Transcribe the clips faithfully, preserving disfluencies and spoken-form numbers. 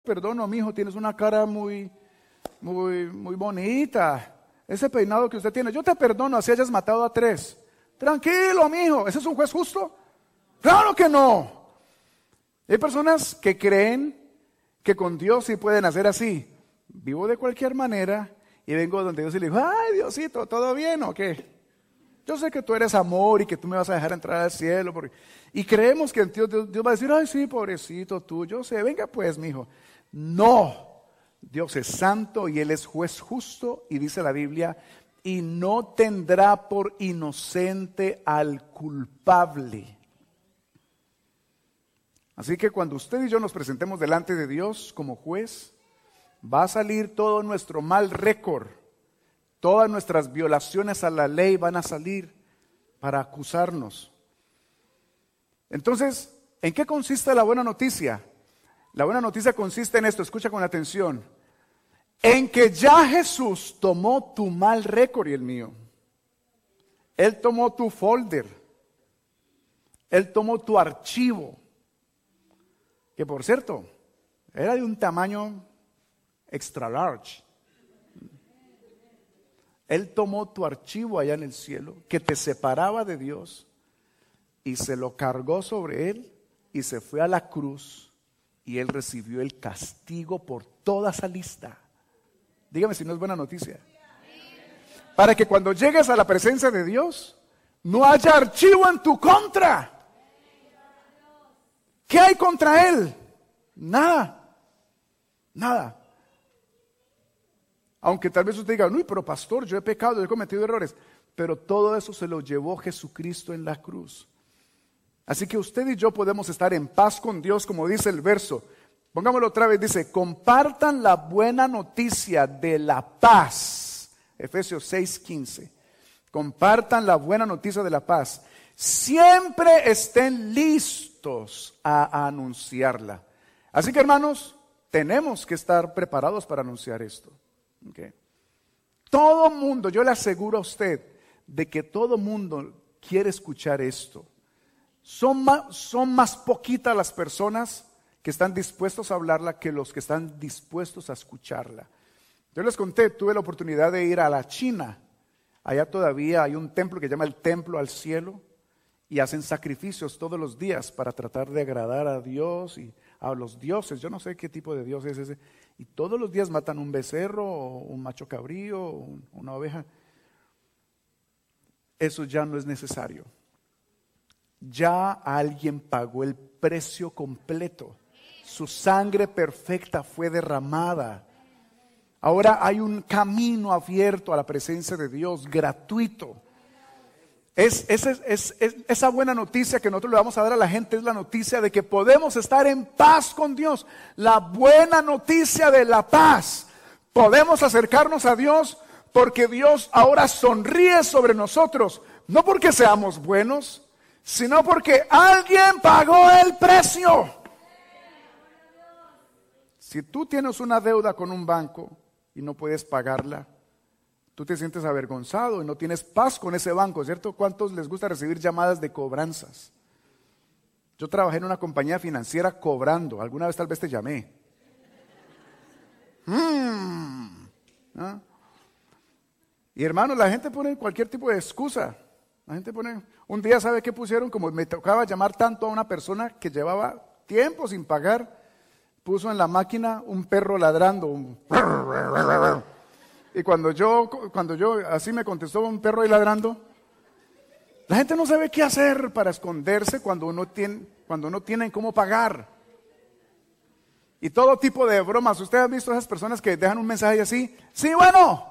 perdono, mijo, tienes una cara muy, muy, muy bonita. Ese peinado que usted tiene, yo te perdono así hayas matado a tres. Tranquilo, mijo, ¿ese es un juez justo? Claro que no. Hay personas que creen que con Dios sí pueden hacer así. Vivo de cualquier manera y vengo donde Dios y le digo, ay, Diosito, ¿todo bien o qué? Yo sé que tú eres amor y que tú me vas a dejar entrar al cielo. Porque... Y creemos que Dios, Dios, Dios va a decir, ay, sí, pobrecito tú, yo sé, venga pues, mijo. No, Dios es santo y Él es juez justo, y dice la Biblia, y no tendrá por inocente al culpable. Así que cuando usted y yo nos presentemos delante de Dios como juez, va a salir todo nuestro mal récord, todas nuestras violaciones a la ley van a salir para acusarnos. Entonces, ¿en qué consiste la buena noticia? La buena noticia consiste en esto, escucha con atención, en que ya Jesús tomó tu mal récord y el mío. Él tomó tu folder, Él tomó tu archivo, que por cierto, era de un tamaño extra large. Él tomó tu archivo allá en el cielo, que te separaba de Dios, y se lo cargó sobre Él, y se fue a la cruz, y Él recibió el castigo por toda esa lista. Dígame si no es buena noticia. Para que cuando llegues a la presencia de Dios, no haya archivo en tu contra. ¿Qué hay contra Él? Nada. Nada. Aunque tal vez usted diga, uy, pero pastor, yo he pecado, yo he cometido errores. Pero todo eso se lo llevó Jesucristo en la cruz. Así que usted y yo podemos estar en paz con Dios, como dice el verso. Pongámoslo otra vez, dice, compartan la buena noticia de la paz. Efesios seis quince. Compartan la buena noticia de la paz. Siempre estén listos a anunciarla. Así que, hermanos, tenemos que estar preparados para anunciar esto. Okay. Todo mundo, yo le aseguro a usted de que todo mundo quiere escuchar esto. Son más, son más poquitas las personas que están dispuestos a hablarla que los que están dispuestos a escucharla. Yo les conté, tuve la oportunidad de ir a la China. Allá todavía hay un templo que se llama el Templo al Cielo y hacen sacrificios todos los días para tratar de agradar a Dios y a los dioses. Yo no sé qué tipo de dios es ese. Y todos los días matan un becerro, o un macho cabrío, o un, una oveja. Eso ya no es necesario. Ya alguien pagó el precio completo. Su sangre perfecta fue derramada. Ahora hay un camino abierto a la presencia de Dios, gratuito. Es, es, es, es, esa buena noticia que nosotros le vamos a dar a la gente es la noticia de que podemos estar en paz con Dios. La buena noticia de la paz. Podemos acercarnos a Dios porque Dios ahora sonríe sobre nosotros. No porque seamos buenos, sino porque alguien pagó el precio. Si tú tienes una deuda con un banco y no puedes pagarla, tú te sientes avergonzado y no tienes paz con ese banco, ¿cierto? ¿Cuántos les gusta recibir llamadas de cobranzas? Yo trabajé en una compañía financiera cobrando. Alguna vez tal vez te llamé. Hmm. ¿Ah? Y hermanos, la gente pone cualquier tipo de excusa. La gente pone, un día, ¿sabe qué pusieron? Como me tocaba llamar tanto a una persona que llevaba tiempo sin pagar, puso en la máquina un perro ladrando. Un... Y cuando yo, cuando yo, así me contestó un perro ahí ladrando, la gente no sabe qué hacer para esconderse cuando no tiene, cuando no tienen cómo pagar. Y todo tipo de bromas. ¿Usted ha visto a esas personas que dejan un mensaje así? Sí, bueno.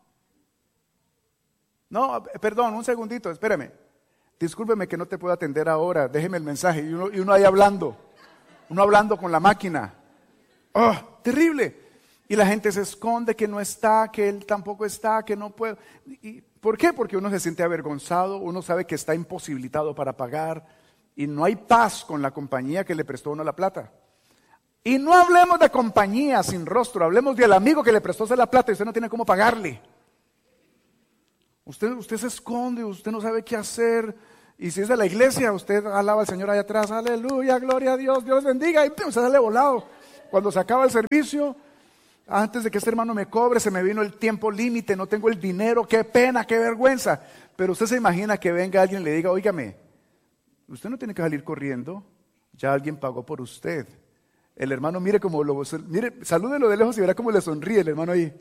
No, perdón, un segundito, espéreme. Discúlpeme que no te puedo atender ahora, déjeme el mensaje. Y uno, y uno ahí hablando, uno hablando con la máquina. ¡Oh, terrible! Y la gente se esconde que no está, que él tampoco está, que no puede. ¿Y por qué? Porque uno se siente avergonzado, uno sabe que está imposibilitado para pagar y no hay paz con la compañía que le prestó a uno la plata. Y no hablemos de compañía sin rostro, hablemos del amigo que le prestó la plata y usted no tiene cómo pagarle. Usted, usted se esconde, usted no sabe qué hacer. Y si es de la iglesia, usted alaba al Señor allá atrás, aleluya, gloria a Dios, Dios bendiga, y usted sale volado. Cuando se acaba el servicio, antes de que este hermano me cobre, se me vino el tiempo límite, no tengo el dinero, qué pena, qué vergüenza. Pero usted se imagina que venga alguien y le diga, óigame, usted no tiene que salir corriendo, ya alguien pagó por usted. El hermano mire como lo, mire, salúdelo de lejos y verá cómo le sonríe el hermano ahí.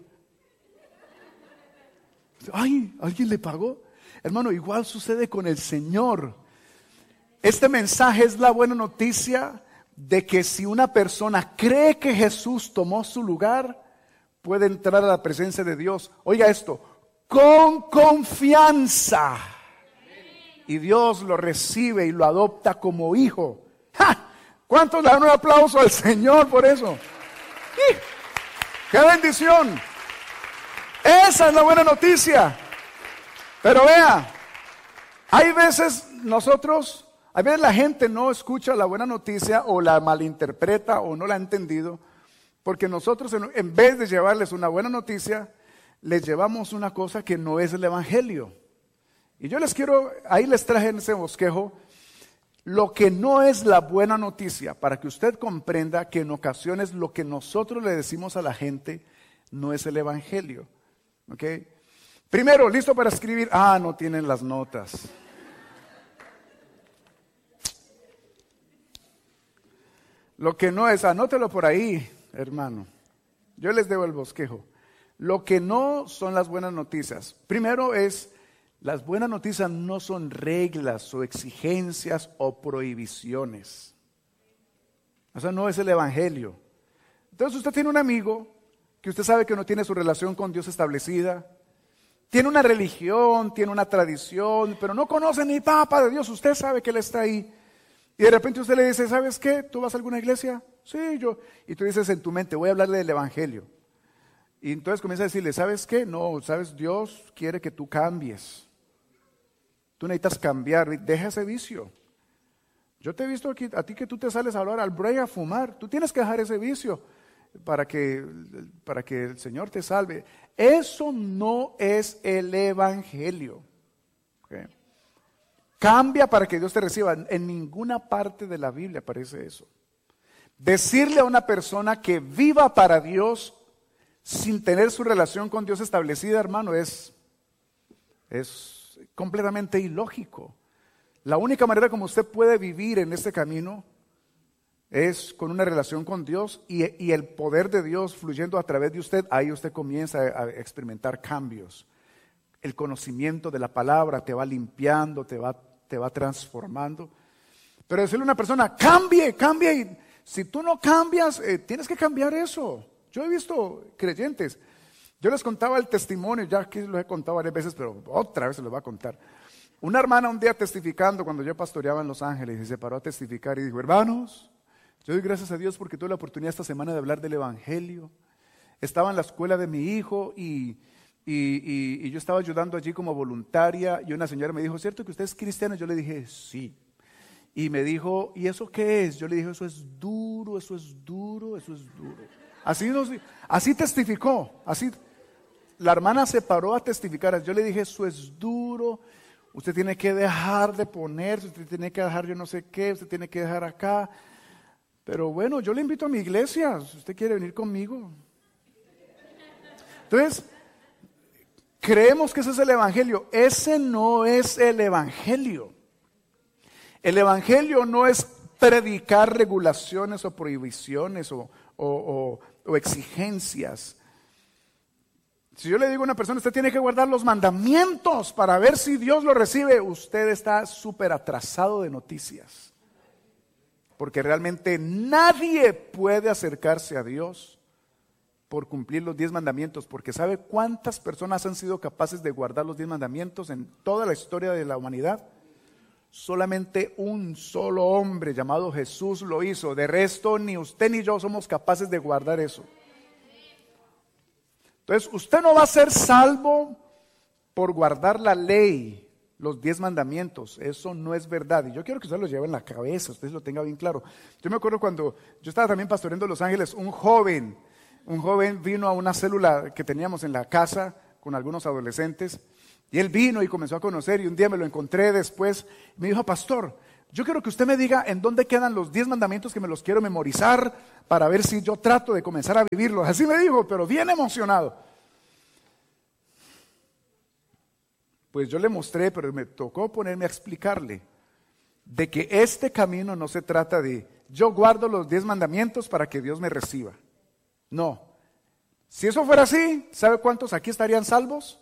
Ay, ¿alguien le pagó? Hermano, igual sucede con el Señor. Este mensaje es la buena noticia de que si una persona cree que Jesús tomó su lugar, puede entrar a la presencia de Dios. Oiga esto, con confianza. Y Dios lo recibe y lo adopta como hijo. ¡Ja! ¿Cuántos le dan un aplauso al Señor por eso? ¡Sí! ¡Qué bendición! Esa es la buena noticia. Pero vea, hay veces nosotros, hay veces la gente no escucha la buena noticia o la malinterpreta o no la ha entendido, porque nosotros en, en vez de llevarles una buena noticia, les llevamos una cosa que no es el Evangelio. Y yo les quiero, ahí les traje en ese bosquejo, lo que no es la buena noticia, para que usted comprenda que en ocasiones lo que nosotros le decimos a la gente no es el Evangelio. ¿Ok? Primero, ¿listo para escribir? Ah, no tienen las notas. Lo que no es, anótelo por ahí, hermano. Yo les debo el bosquejo. Lo que no son las buenas noticias. Primero es, las buenas noticias no son reglas o exigencias o prohibiciones. Eso no es el Evangelio. Entonces usted tiene un amigo que usted sabe que no tiene su relación con Dios establecida. Tiene una religión, tiene una tradición, pero no conoce ni papa de Dios. Usted sabe que Él está ahí. Y de repente usted le dice, ¿sabes qué? ¿Tú vas a alguna iglesia? Sí, yo. Y tú dices en tu mente, voy a hablarle del Evangelio. Y entonces comienza a decirle, ¿sabes qué? No, ¿sabes? Dios quiere que tú cambies. Tú necesitas cambiar, deja ese vicio. Yo te he visto aquí, a ti que tú te sales a hablar al break a fumar. Tú tienes que dejar ese vicio para que, para que el Señor te salve. Eso no es el Evangelio. ¿Okay? Cambia para que Dios te reciba. En ninguna parte de la Biblia aparece eso. Decirle a una persona que viva para Dios sin tener su relación con Dios establecida, hermano, es, es completamente ilógico. La única manera como usted puede vivir en este camino es con una relación con Dios y, y el poder de Dios fluyendo a través de usted. Ahí usted comienza a, a experimentar cambios. El conocimiento de la palabra te va limpiando, te va, te va transformando. Pero decirle a una persona, cambie, cambie. Y si tú no cambias, eh, tienes que cambiar eso. Yo he visto creyentes. Yo les contaba el testimonio, ya aquí lo he contado varias veces, pero otra vez se lo voy a contar. Una hermana un día testificando, cuando yo pastoreaba en Los Ángeles, y se paró a testificar y dijo, hermanos, yo doy gracias a Dios porque tuve la oportunidad esta semana de hablar del Evangelio. Estaba en la escuela de mi hijo y, y, y, y yo estaba ayudando allí como voluntaria y una señora me dijo, ¿cierto que usted es cristiano? Yo le dije, sí. Y me dijo, ¿y eso qué es? Yo le dije, eso es duro, eso es duro, eso es duro. Así, nos, así testificó, así. La hermana se paró a testificar. Yo le dije, eso es duro, usted tiene que dejar de ponerse, usted tiene que dejar yo no sé qué, usted tiene que dejar acá. Pero bueno, yo le invito a mi iglesia, si usted quiere venir conmigo. Entonces, creemos que ese es el Evangelio. Ese no es el Evangelio. El Evangelio no es predicar regulaciones o prohibiciones o, o, o, o exigencias. Si yo le digo a una persona, usted tiene que guardar los mandamientos para ver si Dios lo recibe, usted está súper atrasado de noticias. Porque realmente nadie puede acercarse a Dios por cumplir los diez mandamientos. Porque ¿sabe cuántas personas han sido capaces de guardar los diez mandamientos en toda la historia de la humanidad? Solamente un solo hombre llamado Jesús lo hizo. De resto, ni usted ni yo somos capaces de guardar eso. Entonces, usted no va a ser salvo por guardar la ley, los diez mandamientos. Eso no es verdad. Y yo quiero que usted lo lleve en la cabeza, usted lo tenga bien claro. Yo me acuerdo cuando yo estaba también pastoreando en Los Ángeles, un joven, un joven vino a una célula que teníamos en la casa con algunos adolescentes. Y él vino y comenzó a conocer y un día me lo encontré después. Me dijo, pastor, Yo quiero que usted me diga en dónde quedan los diez mandamientos que me los quiero memorizar para ver si yo trato de comenzar a vivirlos. Así me dijo, pero bien emocionado. Pues yo le mostré, pero me tocó ponerme a explicarle de que este camino no se trata de yo guardo los diez mandamientos para que Dios me reciba. No. Si eso fuera así, ¿sabe cuántos aquí estarían salvos?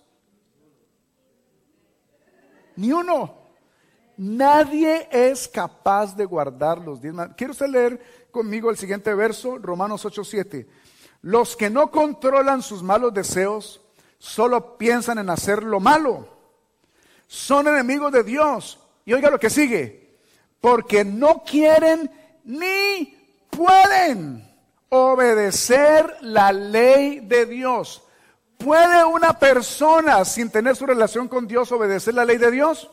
Ni uno. Nadie es capaz de guardar los diez mandamientos. ¿Quiere usted leer conmigo el siguiente verso? Romanos ocho siete. Los que no controlan sus malos deseos, solo piensan en hacer lo malo. Son enemigos de Dios. Y oiga lo que sigue. Porque no quieren ni pueden obedecer la ley de Dios. ¿Puede una persona sin tener su relación con Dios obedecer la ley de Dios?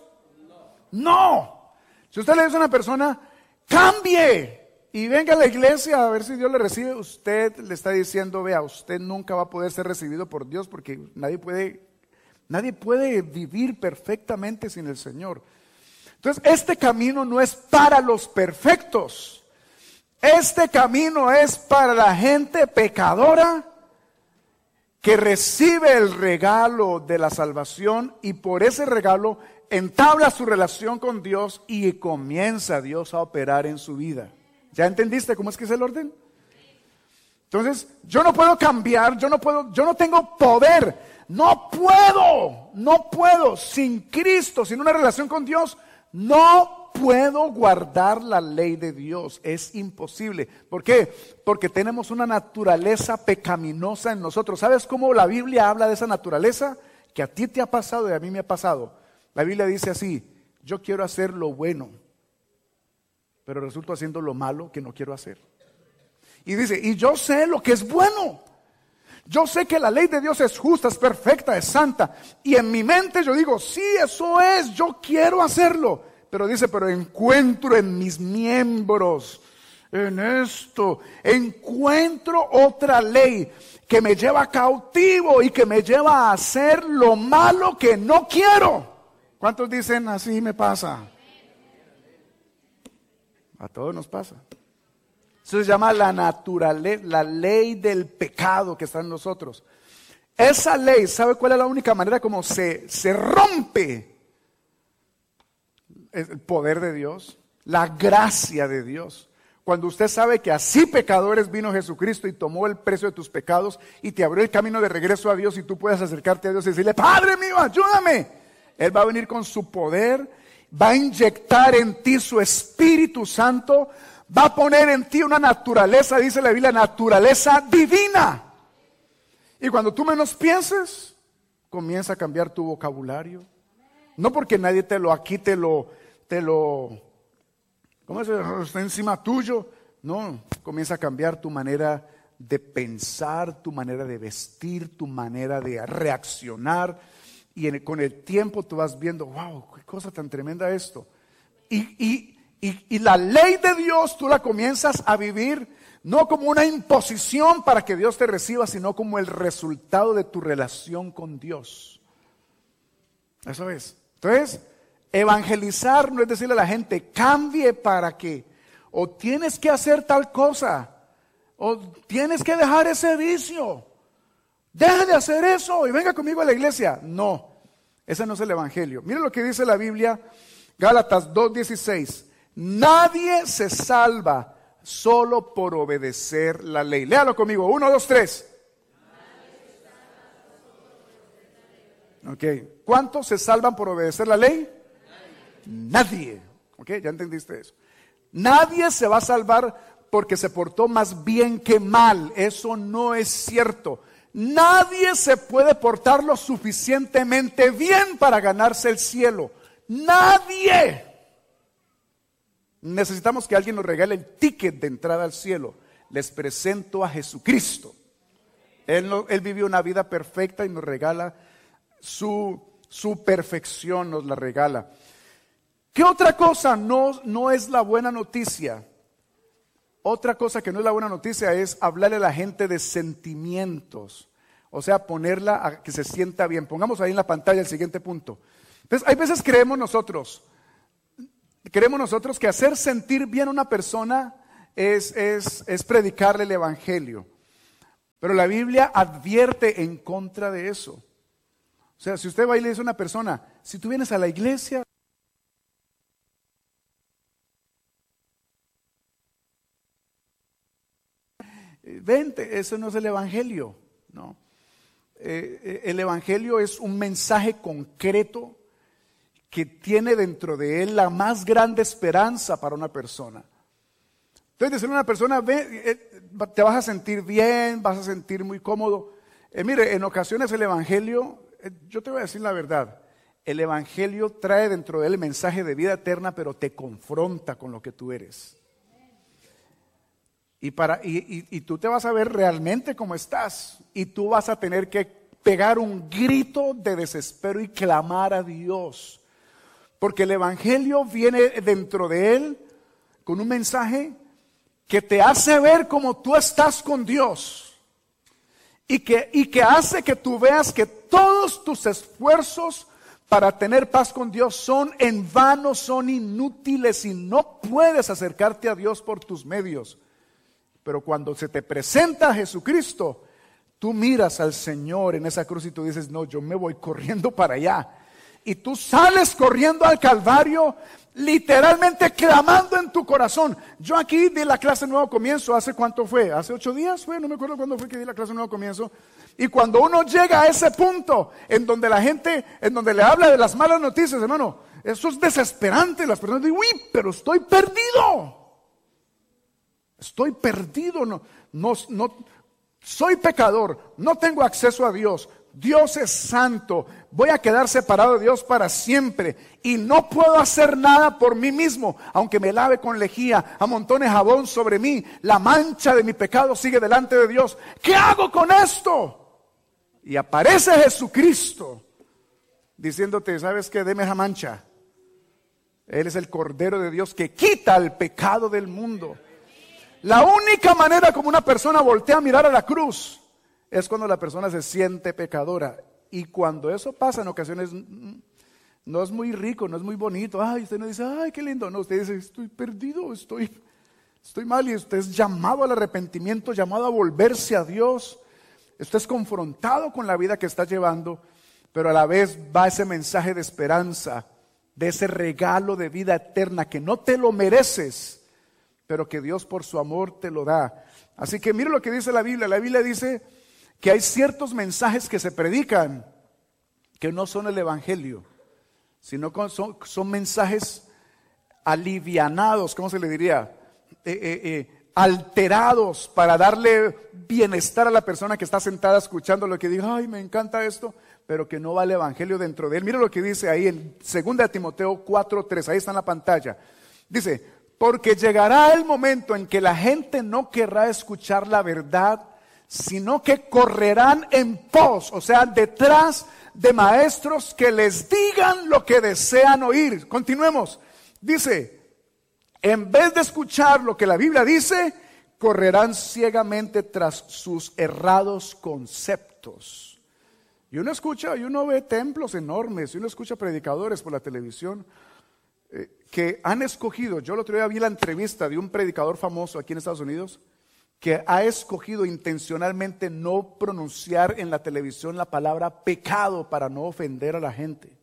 No. Si usted le dice a una persona, cambie y venga a la iglesia a ver si Dios le recibe, usted le está diciendo, vea, usted nunca va a poder ser recibido por Dios porque nadie puede, nadie puede vivir perfectamente sin el Señor. Entonces, este camino no es para los perfectos. Este camino es para la gente pecadora que recibe el regalo de la salvación y por ese regalo entabla su relación con Dios y comienza Dios a operar en su vida. ¿Ya entendiste cómo es que es el orden? Entonces, yo no puedo cambiar, yo no puedo, yo no tengo poder, no puedo, no puedo, sin Cristo, sin una relación con Dios, no puedo guardar la ley de Dios, es imposible. ¿Por qué? Porque tenemos una naturaleza pecaminosa en nosotros. ¿Sabes cómo la Biblia habla de esa naturaleza? Que a ti te ha pasado y a mí me ha pasado. La Biblia dice así, yo quiero hacer lo bueno, pero resulto haciendo lo malo que no quiero hacer. Y dice, y yo sé lo que es bueno. Yo sé que la ley de Dios es justa, es perfecta, es santa. Y en mi mente yo digo, sí, eso es, yo quiero hacerlo. Pero dice, pero encuentro en mis miembros, en esto, encuentro otra ley que me lleva cautivo y que me lleva a hacer lo malo que no quiero. ¿Cuántos dicen así me pasa? A todos nos pasa. Eso se llama la naturaleza, la ley del pecado que está en nosotros. Esa ley, ¿sabe cuál es la única manera como se, se rompe el poder de Dios? La gracia de Dios. Cuando usted sabe que así pecadores vino Jesucristo y tomó el precio de tus pecados y te abrió el camino de regreso a Dios y tú puedes acercarte a Dios y decirle, Padre mío, ayúdame. Él va a venir con su poder, va a inyectar en ti su Espíritu Santo, va a poner en ti una naturaleza, dice la Biblia, naturaleza divina. Y cuando tú menos pienses, comienza a cambiar tu vocabulario. No porque nadie te lo aquí te lo, te lo, ¿cómo es? Está encima tuyo. No, comienza a cambiar tu manera de pensar, tu manera de vestir, tu manera de reaccionar. Y en, con el tiempo tú vas viendo, wow, qué cosa tan tremenda esto. Y, y, y, y la ley de Dios tú la comienzas a vivir no como una imposición para que Dios te reciba, sino como el resultado de tu relación con Dios. Eso es. Entonces, evangelizar no es decirle a la gente, cambie para que, o tienes que hacer tal cosa, o tienes que dejar ese vicio. Deja de hacer eso y venga conmigo a la iglesia. No, ese no es el evangelio. Mire lo que dice la Biblia, Gálatas dos dieciséis. Nadie se salva solo por obedecer la ley. Léalo conmigo, uno, dos, tres. Ok, ¿cuántos se salvan por obedecer la ley? Nadie. Ok, ya entendiste eso. Nadie se va a salvar porque se portó más bien que mal. Eso no es cierto. Nadie se puede portar lo suficientemente bien para ganarse el cielo. Nadie. Necesitamos que alguien nos regale el ticket de entrada al cielo. Les presento a Jesucristo. Él, no, él vivió una vida perfecta y nos regala su, su perfección, nos la regala. ¿Qué otra cosa no, no es la buena noticia? Otra cosa que no es la buena noticia es hablarle a la gente de sentimientos. O sea, ponerla a que se sienta bien. Pongamos ahí en la pantalla el siguiente punto. Entonces, hay veces creemos nosotros, creemos nosotros que hacer sentir bien a una persona es, es, es predicarle el evangelio. Pero la Biblia advierte en contra de eso. O sea, si usted va y le dice a una persona, si tú vienes a la iglesia, vente, eso no es el evangelio, ¿no? Eh, el evangelio es un mensaje concreto que tiene dentro de él la más grande esperanza para una persona. Entonces, decirle a una persona, ve, eh, te vas a sentir bien, vas a sentir muy cómodo. Eh, mire, en ocasiones el evangelio, eh, yo te voy a decir la verdad, el evangelio trae dentro de él el mensaje de vida eterna, pero te confronta con lo que tú eres. Y, para, y, y, y tú te vas a ver realmente como estás. Y tú vas a tener que pegar un grito de desespero y clamar a Dios. Porque el evangelio viene dentro de él con un mensaje que te hace ver como tú estás con Dios. Y que, y que hace que tú veas que todos tus esfuerzos para tener paz con Dios son en vano, son inútiles y no puedes acercarte a Dios por tus medios. Pero cuando se te presenta Jesucristo, tú miras al Señor en esa cruz y tú dices, no, yo me voy corriendo para allá. Y tú sales corriendo al Calvario, literalmente clamando en tu corazón. Yo aquí di la clase Nuevo Comienzo, ¿hace cuánto fue? ¿Hace ocho días fue? No me acuerdo cuándo fue que di la clase Nuevo Comienzo. Y cuando uno llega a ese punto en donde la gente, en donde le habla de las malas noticias, hermano, eso es desesperante. Las personas dicen, uy, pero estoy perdido. Estoy perdido, no, no, no, soy pecador, no tengo acceso a Dios, Dios es santo, voy a quedar separado de Dios para siempre y no puedo hacer nada por mí mismo, aunque me lave con lejía, amontone jabón sobre mí, la mancha de mi pecado sigue delante de Dios. ¿Qué hago con esto? Y aparece Jesucristo diciéndote, ¿sabes qué? Deme esa mancha. Él es el Cordero de Dios que quita el pecado del mundo. La única manera como una persona voltea a mirar a la cruz es cuando la persona se siente pecadora. Y cuando eso pasa en ocasiones no es muy rico, no es muy bonito. Ay, usted no dice, ay, qué lindo. No, usted dice, estoy perdido, estoy, estoy mal. Y usted es llamado al arrepentimiento, llamado a volverse a Dios. Usted es confrontado con la vida que está llevando, pero a la vez va ese mensaje de esperanza, de ese regalo de vida eterna que no te lo mereces, pero que Dios por su amor te lo da. Así que mire lo que dice la Biblia. La Biblia dice que hay ciertos mensajes que se predican que no son el evangelio, sino que son, son mensajes alivianados, ¿cómo se le diría? Eh, eh, eh, alterados para darle bienestar a la persona que está sentada escuchando lo que diga, ay, me encanta esto, pero que no va el evangelio dentro de él. Mire lo que dice ahí en segunda de Timoteo cuatro tres, ahí está en la pantalla. Dice, porque llegará el momento en que la gente no querrá escuchar la verdad, sino que correrán en pos, o sea, detrás de maestros que les digan lo que desean oír. Continuemos. Dice, en vez de escuchar lo que la Biblia dice, correrán ciegamente tras sus errados conceptos. Y uno escucha, y uno ve templos enormes, y uno escucha predicadores por la televisión eh, que han escogido. Yo el otro día vi la entrevista de un predicador famoso aquí en Estados Unidos que ha escogido intencionalmente no pronunciar en la televisión la palabra pecado para no ofender a la gente.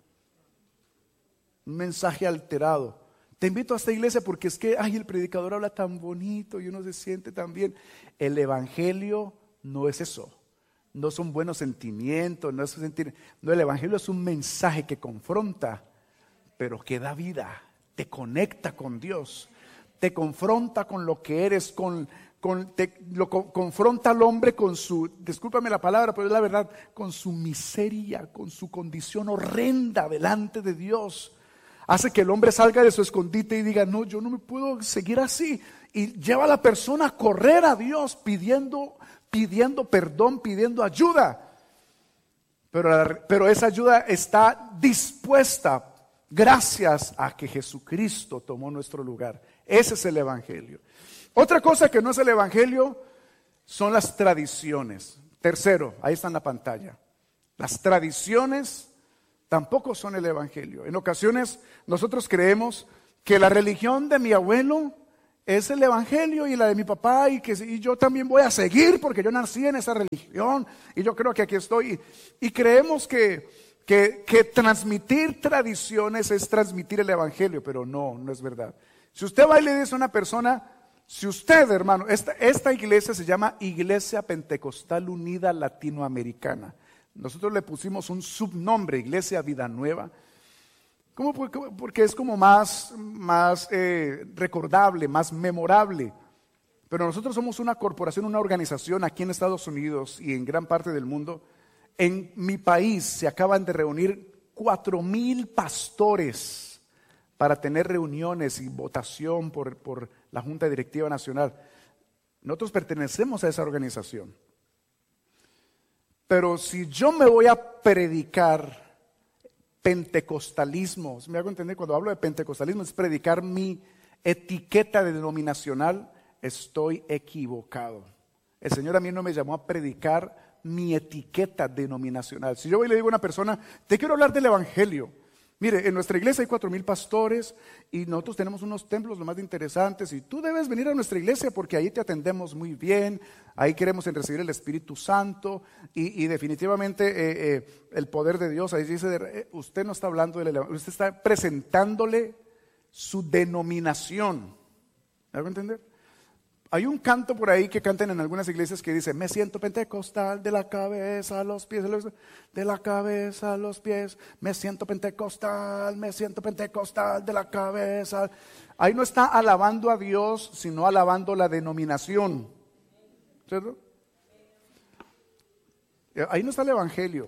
Un mensaje alterado. Te invito a esta iglesia porque es que, ay, el predicador habla tan bonito y uno se siente tan bien. El evangelio no es eso. No son buenos sentimientos, no es sentir. No, el evangelio es un mensaje que confronta, pero que da vida, te conecta con Dios, te confronta con lo que eres, con, con te, lo con, confronta al hombre con su, discúlpame la palabra, pero es la verdad, con su miseria, con su condición horrenda delante de Dios. Hace que el hombre salga de su escondite y diga, no, yo no me puedo seguir así. Y lleva a la persona a correr a Dios pidiendo, pidiendo perdón, pidiendo ayuda. Pero, pero esa ayuda está dispuesta gracias a que Jesucristo tomó nuestro lugar. Ese es el evangelio. Otra cosa que no es el evangelio son las tradiciones. Tercero, ahí está en la pantalla. Las tradiciones tampoco son el evangelio. En ocasiones nosotros creemos que la religión de mi abuelo es el evangelio y la de mi papá, y que y yo también voy a seguir porque yo nací en esa religión y yo creo que aquí estoy. Y, y creemos que, que, que transmitir tradiciones es transmitir el evangelio, pero no, no es verdad. Si usted va y le dice a una persona, si usted, hermano, esta, esta iglesia se llama Iglesia Pentecostal Unida Latinoamericana. Nosotros le pusimos un subnombre, Iglesia Vida Nueva. ¿Cómo? Porque es como más, más eh, recordable, más memorable. Pero nosotros somos una corporación, una organización aquí en Estados Unidos y en gran parte del mundo. En mi país se acaban de reunir cuatro mil pastores para tener reuniones y votación por, por la Junta Directiva Nacional. Nosotros pertenecemos a esa organización. Pero si yo me voy a predicar pentecostalismo, ¿me hago entender? Cuando hablo de pentecostalismo es predicar mi etiqueta denominacional, estoy equivocado. El Señor a mí no me llamó a predicar mi etiqueta denominacional. Si yo voy y le digo a una persona, te quiero hablar del evangelio. Mire, en nuestra iglesia hay cuatro mil pastores y nosotros tenemos unos templos lo más interesantes y tú debes venir a nuestra iglesia porque ahí te atendemos muy bien, ahí queremos en recibir el Espíritu Santo y, y definitivamente eh, eh, el poder de Dios. Ahí dice, eh, usted no está hablando del evangelio, usted está presentándole su denominación. ¿Me hago entender? Hay un canto por ahí que cantan en algunas iglesias que dice, me siento pentecostal de la cabeza a los pies, de la cabeza a los pies, me siento pentecostal, me siento pentecostal de la cabeza. Ahí no está alabando a Dios, sino alabando la denominación. ¿Cierto? Ahí no está el evangelio.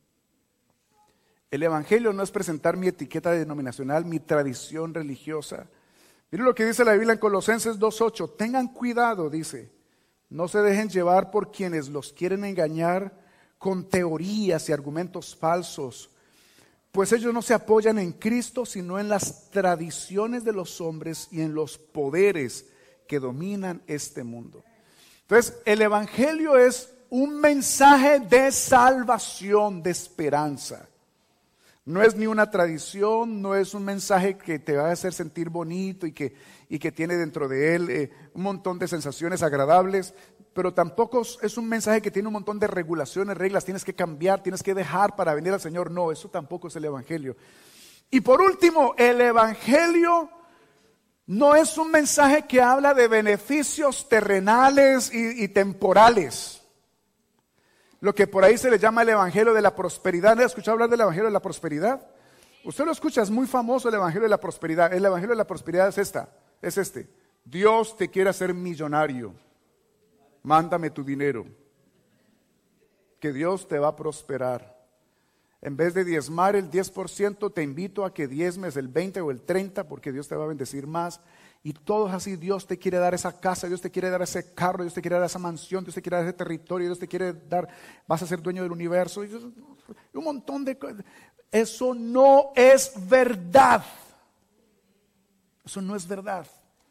El evangelio no es presentar mi etiqueta denominacional, mi tradición religiosa. Miren lo que dice la Biblia en Colosenses dos ocho. Tengan cuidado, dice, no se dejen llevar por quienes los quieren engañar con teorías y argumentos falsos, pues ellos no se apoyan en Cristo, sino en las tradiciones de los hombres y en los poderes que dominan este mundo. Entonces, el evangelio es un mensaje de salvación, de esperanza. No es ni una tradición, no es un mensaje que te va a hacer sentir bonito y que, y que tiene dentro de él eh, un montón de sensaciones agradables, pero tampoco es un mensaje que tiene un montón de regulaciones, reglas, tienes que cambiar, tienes que dejar para venir al Señor. No, eso tampoco es el evangelio. Y por último, el evangelio no es un mensaje que habla de beneficios terrenales y, y temporales. Lo que por ahí se le llama el evangelio de la prosperidad. ¿No has escuchado hablar del evangelio de la prosperidad? Usted lo escucha, es muy famoso el evangelio de la prosperidad. El evangelio de la prosperidad es esta, es este. Dios te quiere hacer millonario. Mándame tu dinero. Que Dios te va a prosperar. En vez de diezmar el diez por ciento, te invito a que diezmes el veinte o el treinta, porque Dios te va a bendecir más. Y todo es así, Dios te quiere dar esa casa, Dios te quiere dar ese carro, Dios te quiere dar esa mansión, Dios te quiere dar ese territorio, Dios te quiere dar, vas a ser dueño del universo. Y un montón de cosas. Eso no es verdad. Eso no es verdad.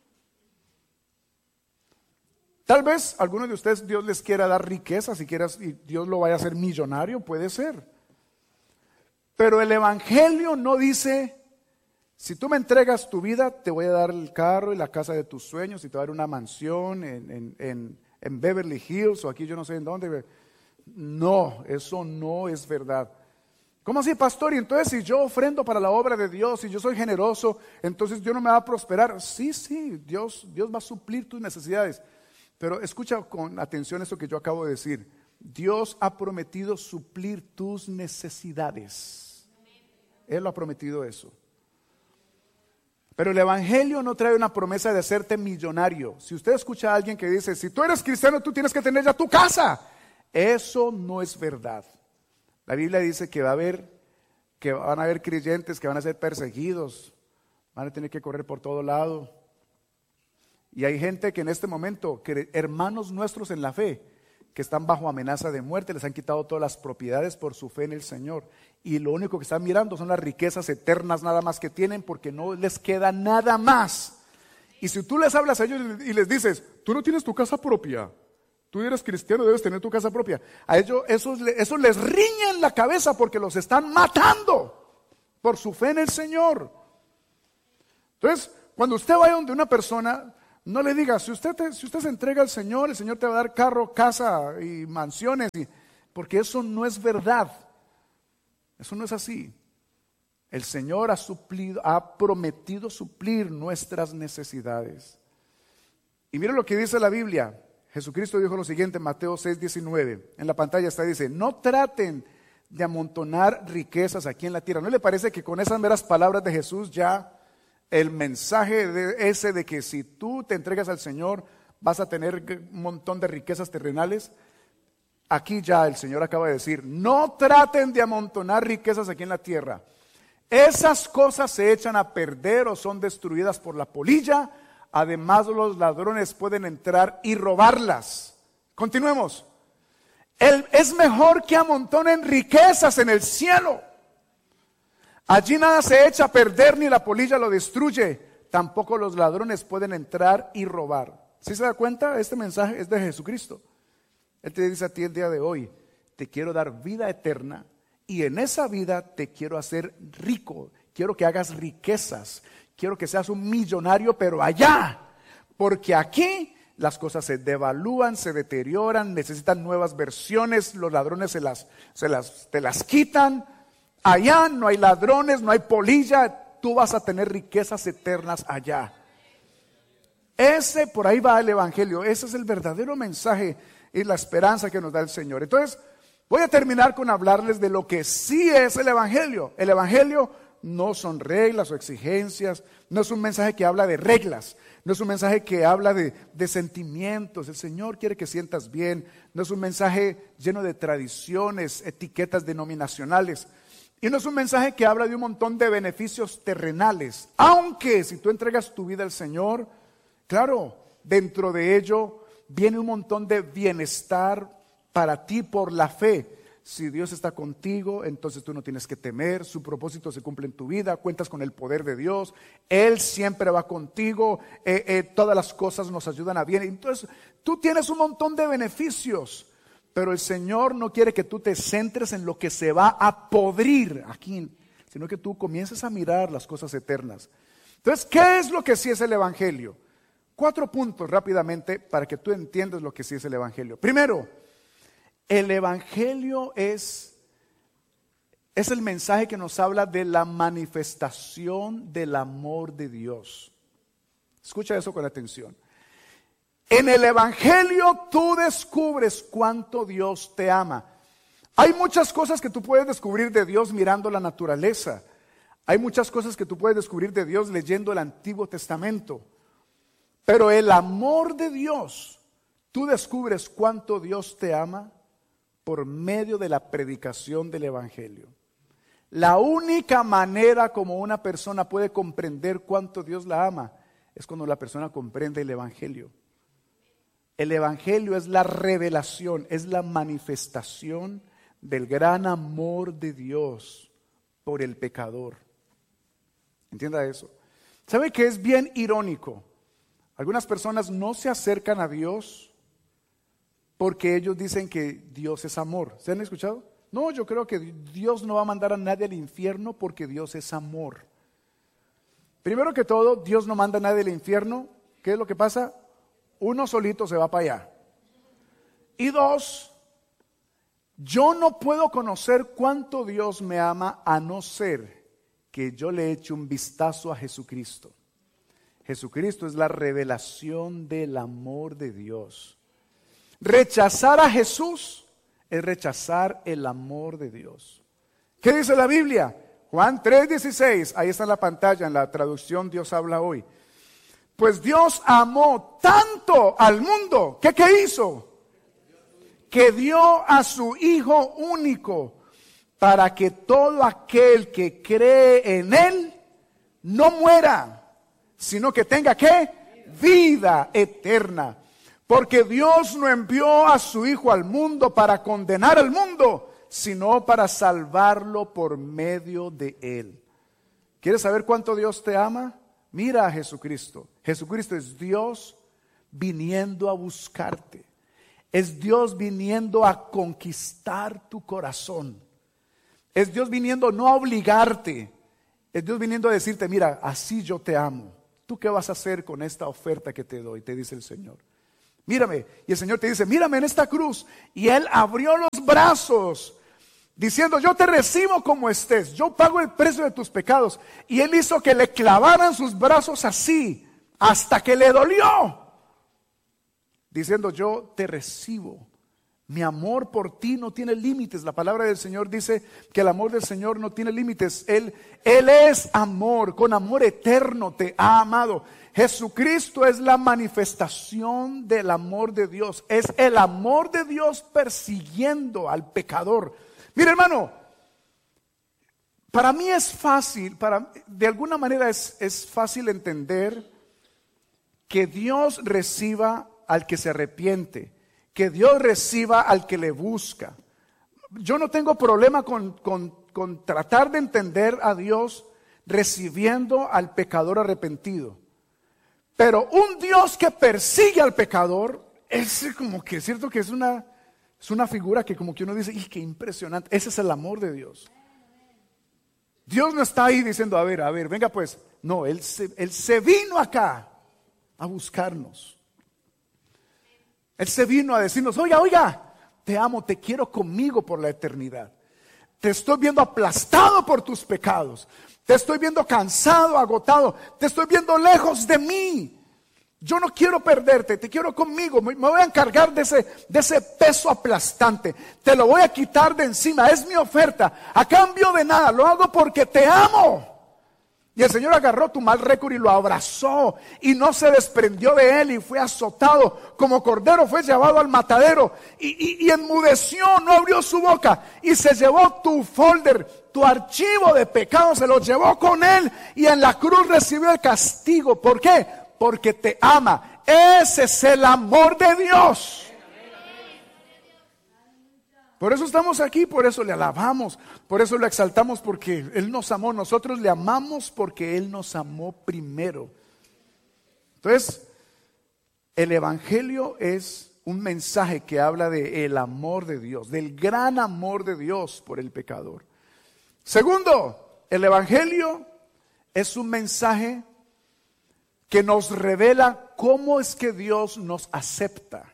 Tal vez a algunos de ustedes Dios les quiera dar riqueza, si quieras, y Dios lo vaya a hacer millonario, puede ser. Pero el evangelio no dice, si tú me entregas tu vida, te voy a dar el carro y la casa de tus sueños y te voy a dar una mansión en, en, en, en Beverly Hills o aquí yo no sé en dónde. No, eso no es verdad. ¿Cómo así, pastor? Y entonces si yo ofrendo para la obra de Dios, si yo soy generoso, entonces Dios no me va a prosperar. Sí, sí, Dios, Dios va a suplir tus necesidades. Pero escucha con atención esto que yo acabo de decir. Dios ha prometido suplir tus necesidades. Él lo ha prometido eso. Pero el evangelio no trae una promesa de hacerte millonario. Si usted escucha a alguien que dice, si tú eres cristiano, tú tienes que tener ya tu casa. Eso no es verdad. La Biblia dice que va a haber, que van a haber creyentes que van a ser perseguidos, van a tener que correr por todo lado. Y hay gente que en este momento, que hermanos nuestros en la fe, que están bajo amenaza de muerte, les han quitado todas las propiedades por su fe en el Señor. Y lo único que están mirando son las riquezas eternas nada más que tienen, porque no les queda nada más. Y si tú les hablas a ellos y les dices, tú no tienes tu casa propia, tú eres cristiano, debes tener tu casa propia, a ellos eso, eso les riña en la cabeza porque los están matando por su fe en el Señor. Entonces, cuando usted vaya donde una persona, no le diga, si usted, te, si usted se entrega al Señor, el Señor te va a dar carro, casa y mansiones, y, porque eso no es verdad. Eso no es así. El Señor ha suplido, ha prometido suplir nuestras necesidades. Y mire lo que dice la Biblia. Jesucristo dijo lo siguiente en Mateo seis diecinueve. En la pantalla está, dice, no traten de amontonar riquezas aquí en la tierra. ¿No le parece que con esas meras palabras de Jesús ya el mensaje de ese de que si tú te entregas al Señor vas a tener un montón de riquezas terrenales? Aquí ya el Señor acaba de decir, no traten de amontonar riquezas aquí en la tierra. Esas cosas se echan a perder o son destruidas por la polilla. Además, los ladrones pueden entrar y robarlas. Continuemos. El, es mejor que amontonen riquezas en el cielo. Allí nada se echa a perder ni la polilla lo destruye. Tampoco los ladrones pueden entrar y robar. ¿Sí se da cuenta? Este mensaje es de Jesucristo. Él te dice a ti el día de hoy, te quiero dar vida eterna y en esa vida te quiero hacer rico. Quiero que hagas riquezas. Quiero que seas un millonario, pero allá. Porque aquí las cosas se devalúan, se deterioran, necesitan nuevas versiones, los ladrones se las, se las, te las quitan. Allá no hay ladrones, no hay polilla, tú vas a tener riquezas eternas allá. Ese, por ahí va el Evangelio, ese es el verdadero mensaje y la esperanza que nos da el Señor. Entonces, voy a terminar con hablarles de lo que sí es el Evangelio. El Evangelio no son reglas o exigencias, no es un mensaje que habla de reglas, no es un mensaje que habla de, de sentimientos. El Señor quiere que sientas bien, no es un mensaje lleno de tradiciones, etiquetas denominacionales. Y no es un mensaje que habla de un montón de beneficios terrenales, aunque si tú entregas tu vida al Señor, claro, dentro de ello viene un montón de bienestar para ti por la fe. Si Dios está contigo, entonces tú no tienes que temer, su propósito se cumple en tu vida, cuentas con el poder de Dios, Él siempre va contigo, eh, eh, todas las cosas nos ayudan a bien. Entonces tú tienes un montón de beneficios. Pero el Señor no quiere que tú te centres en lo que se va a podrir aquí, sino que tú comiences a mirar las cosas eternas. Entonces, ¿qué es lo que sí es el Evangelio? Cuatro puntos rápidamente para que tú entiendas lo que sí es el Evangelio. Primero, el Evangelio es, es el mensaje que nos habla de la manifestación del amor de Dios. Escucha eso con atención. En el Evangelio tú descubres cuánto Dios te ama. Hay muchas cosas que tú puedes descubrir de Dios mirando la naturaleza. Hay muchas cosas que tú puedes descubrir de Dios leyendo el Antiguo Testamento. Pero el amor de Dios, tú descubres cuánto Dios te ama por medio de la predicación del Evangelio. La única manera como una persona puede comprender cuánto Dios la ama es cuando la persona comprende el Evangelio. El Evangelio es la revelación, es la manifestación del gran amor de Dios por el pecador. Entienda eso. ¿Sabe que es bien irónico? Algunas personas no se acercan a Dios porque ellos dicen que Dios es amor. ¿Se han escuchado? No, yo creo que Dios no va a mandar a nadie al infierno porque Dios es amor. Primero que todo, Dios no manda a nadie al infierno. ¿Qué es lo que pasa? Uno solito se va para allá. Y dos, yo no puedo conocer cuánto Dios me ama a no ser que yo le eche un vistazo a Jesucristo. Jesucristo es la revelación del amor de Dios. Rechazar a Jesús es rechazar el amor de Dios. ¿Qué dice la Biblia? Juan tres dieciséis, ahí está en la pantalla, en la traducción Dios habla hoy. Pues Dios amó tanto al mundo, ¿qué, qué hizo? Que dio a su Hijo único para que todo aquel que cree en Él no muera, sino que tenga ¿qué? Vida eterna. Porque Dios no envió a su Hijo al mundo para condenar al mundo, sino para salvarlo por medio de Él. ¿Quieres saber cuánto Dios te ama? Mira a Jesucristo. Jesucristo es Dios viniendo a buscarte. Es Dios viniendo a conquistar tu corazón. Es Dios viniendo no a obligarte. Es Dios viniendo a decirte, mira, así yo te amo. ¿Tú qué vas a hacer con esta oferta que te doy? Te dice el Señor. Mírame. Y el Señor te dice, mírame en esta cruz. Y Él abrió los brazos, diciendo, yo te recibo como estés. Yo pago el precio de tus pecados. Y Él hizo que le clavaran sus brazos así, hasta que le dolió. Diciendo, yo te recibo. Mi amor por ti no tiene límites. La palabra del Señor dice que el amor del Señor no tiene límites. Él, Él es amor, con amor eterno te ha amado. Jesucristo es la manifestación del amor de Dios. Es el amor de Dios persiguiendo al pecador. Mira, hermano, para mí es fácil, para, de alguna manera es, es fácil entender que Dios reciba al que se arrepiente, que Dios reciba al que le busca. Yo no tengo problema con, con, con tratar de entender a Dios recibiendo al pecador arrepentido. Pero un Dios que persigue al pecador es como que es cierto que es una, es una figura que como que uno dice, ¡y qué impresionante! Ese es el amor de Dios. Dios no está ahí diciendo, a ver, a ver, venga pues. No, Él se, él se vino acá a buscarnos. Él se vino a decirnos, oiga, oiga, te amo, te quiero conmigo por la eternidad. Te estoy viendo aplastado por tus pecados. Te estoy viendo cansado, agotado. Te estoy viendo lejos de mí. Yo no quiero perderte, te quiero conmigo. Me voy a encargar de ese, de ese peso aplastante. Te lo voy a quitar de encima. Es mi oferta. A cambio de nada, lo hago porque te amo. Y el Señor agarró tu mal récord y lo abrazó y no se desprendió de él y fue azotado como cordero, fue llevado al matadero y, y, y enmudeció, no abrió su boca y se llevó tu folder, tu archivo de pecados, se lo llevó con él y en la cruz recibió el castigo. ¿Por qué? Porque te ama. Ese es el amor de Dios. Por eso estamos aquí, por eso le alabamos, por eso lo exaltamos, porque Él nos amó. Nosotros le amamos porque Él nos amó primero. Entonces, el Evangelio es un mensaje que habla del amor de Dios, del gran amor de Dios por el pecador. Segundo, el Evangelio es un mensaje que nos revela cómo es que Dios nos acepta.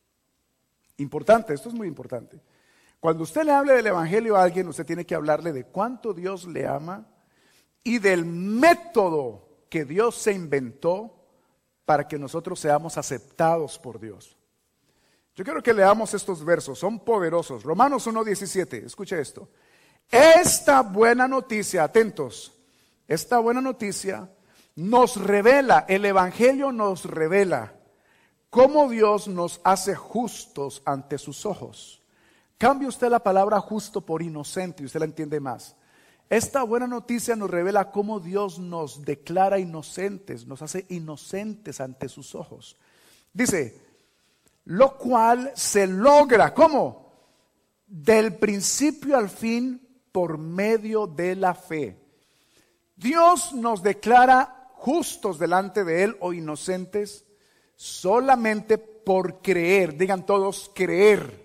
Importante, esto es muy importante. Cuando usted le hable del Evangelio a alguien, usted tiene que hablarle de cuánto Dios le ama y del método que Dios se inventó para que nosotros seamos aceptados por Dios. Yo quiero que leamos estos versos, son poderosos. Romanos uno diecisiete, escuche esto. Esta buena noticia, atentos, esta buena noticia nos revela, el Evangelio nos revela cómo Dios nos hace justos ante sus ojos. Cambie usted la palabra justo por inocente y usted la entiende más. Esta buena noticia nos revela cómo Dios nos declara inocentes, nos hace inocentes ante sus ojos. Dice, lo cual se logra, ¿cómo? Del principio al fin por medio de la fe. Dios nos declara justos delante de Él o inocentes solamente por creer. Digan todos, creer.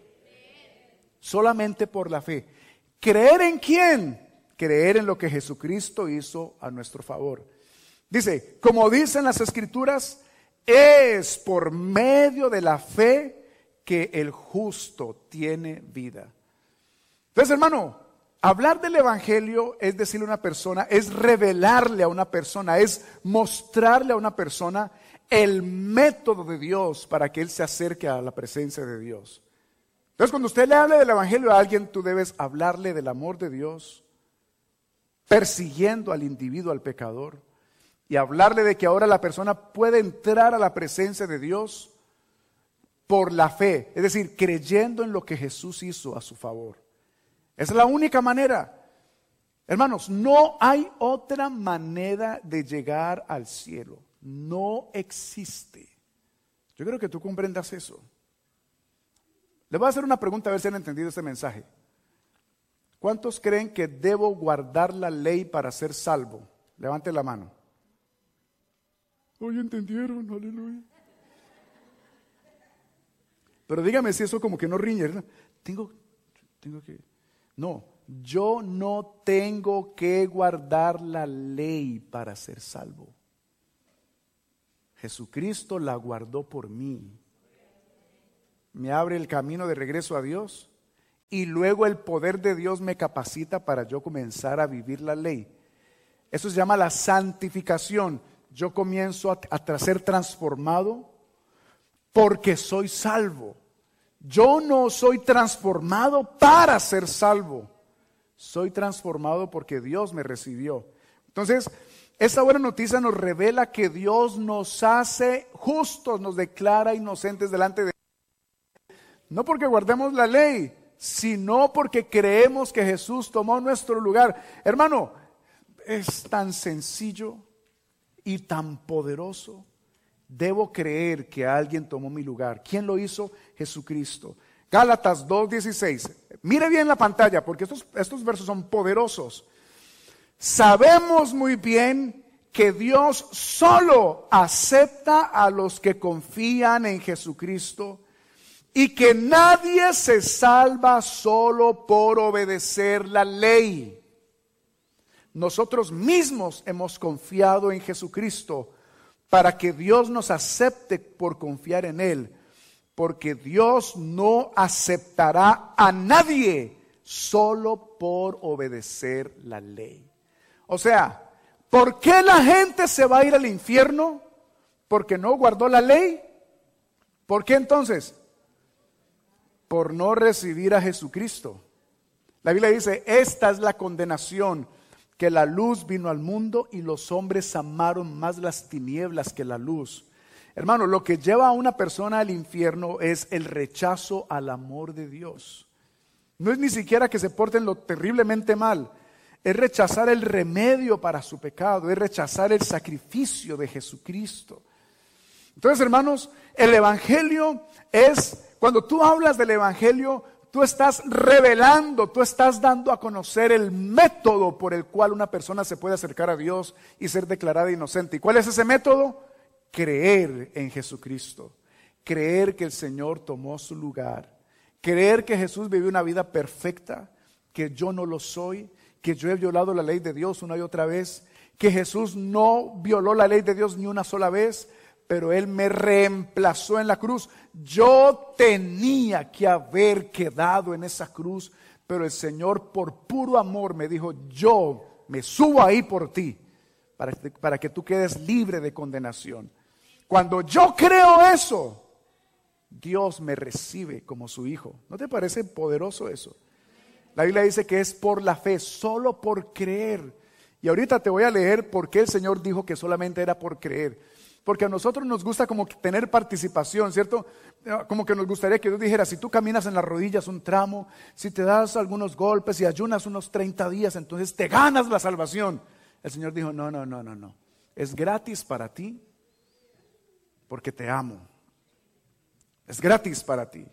Solamente por la fe. ¿Creer en quién? Creer en lo que Jesucristo hizo a nuestro favor. Dice, como dicen las Escrituras, es por medio de la fe que el justo tiene vida. Entonces, hermano, hablar del Evangelio es decirle a una persona, es revelarle a una persona, es mostrarle a una persona el método de Dios para que él se acerque a la presencia de Dios. Entonces, cuando usted le hable del Evangelio a alguien, tú debes hablarle del amor de Dios, persiguiendo al individuo, al pecador, y hablarle de que ahora la persona puede entrar a la presencia de Dios por la fe, es decir, creyendo en lo que Jesús hizo a su favor. Esa es la única manera. Hermanos, no hay otra manera de llegar al cielo. No existe. Yo creo que tú comprendas eso. Le voy a hacer una pregunta a ver si han entendido este mensaje. ¿Cuántos creen que debo guardar la ley para ser salvo? Levante la mano. Hoy entendieron, aleluya. Pero dígame si eso como que no riñe, ¿no? Tengo, tengo que... No, yo no tengo que guardar la ley para ser salvo. Jesucristo la guardó por mí. Me abre el camino de regreso a Dios y luego el poder de Dios me capacita para yo comenzar a vivir la ley. Eso se llama la santificación. Yo comienzo a, a ser transformado porque soy salvo. Yo no soy transformado para ser salvo. Soy transformado porque Dios me recibió. Entonces, esta buena noticia nos revela que Dios nos hace justos, nos declara inocentes delante de Él. No porque guardemos la ley, sino porque creemos que Jesús tomó nuestro lugar. Hermano, es tan sencillo y tan poderoso. Debo creer que alguien tomó mi lugar. ¿Quién lo hizo? Jesucristo. Gálatas dos dieciséis. Mire bien la pantalla porque estos, estos versos son poderosos. Sabemos muy bien que Dios solo acepta a los que confían en Jesucristo y que nadie se salva solo por obedecer la ley. Nosotros mismos hemos confiado en Jesucristo para que Dios nos acepte por confiar en Él, porque Dios no aceptará a nadie solo por obedecer la ley. O sea, ¿por qué la gente se va a ir al infierno? ¿Porque no guardó la ley? ¿Por qué entonces? Por no recibir a Jesucristo. La Biblia dice, esta es la condenación, que la luz vino al mundo y los hombres amaron más las tinieblas que la luz. Hermano, lo que lleva a una persona al infierno es el rechazo al amor de Dios. No es ni siquiera que se porten lo terriblemente mal, es rechazar el remedio para su pecado, es rechazar el sacrificio de Jesucristo. Entonces, hermanos, el evangelio es, cuando tú hablas del evangelio, tú estás revelando, tú estás dando a conocer el método por el cual una persona se puede acercar a Dios y ser declarada inocente. ¿Y cuál es ese método? Creer en Jesucristo, creer que el Señor tomó su lugar, creer que Jesús vivió una vida perfecta, que yo no lo soy, que yo he violado la ley de Dios una y otra vez, que Jesús no violó la ley de Dios ni una sola vez, pero Él me reemplazó en la cruz. Yo tenía que haber quedado en esa cruz, pero el Señor por puro amor me dijo, yo me subo ahí por ti, para que, para que tú quedes libre de condenación. Cuando yo creo eso, Dios me recibe como su hijo. ¿No te parece poderoso eso? La Biblia dice que es por la fe, solo por creer. Y ahorita te voy a leer por qué el Señor dijo que solamente era por creer. Porque a nosotros nos gusta como tener participación, ¿cierto? Como que nos gustaría que Dios dijera, si tú caminas en las rodillas un tramo, si te das algunos golpes y ayunas unos treinta días, entonces te ganas la salvación. El Señor dijo, no, no, no, no, no. Es gratis para ti porque te amo. Es gratis para ti.